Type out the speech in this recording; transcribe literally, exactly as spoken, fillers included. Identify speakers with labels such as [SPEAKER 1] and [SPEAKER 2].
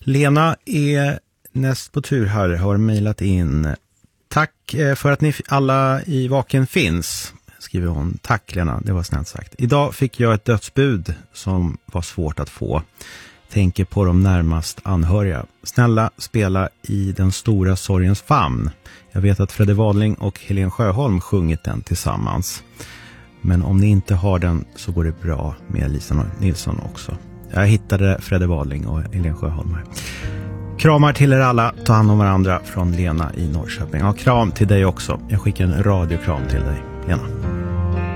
[SPEAKER 1] Lena är näst på tur här, har mejlat in. Tack för att ni alla i Vaken finns, skriver hon. Tack Lena, det var snällt sagt. Idag fick jag ett dödsbud som var svårt att få. Tänker på de närmast anhöriga. Snälla, spela i Den stora sorgens famn. Jag vet att Fredde Wadling och Helen Sjöholm sjungit den tillsammans. Men om ni inte har den så går det bra med Lisa Nilsson också. Jag hittade Fredde Wadling och Helen Sjöholm här. Kramar till er alla, ta hand om varandra, från Lena i Norrköping. Ja, kram till dig också. Jag skickar en radiokram till dig, Lena.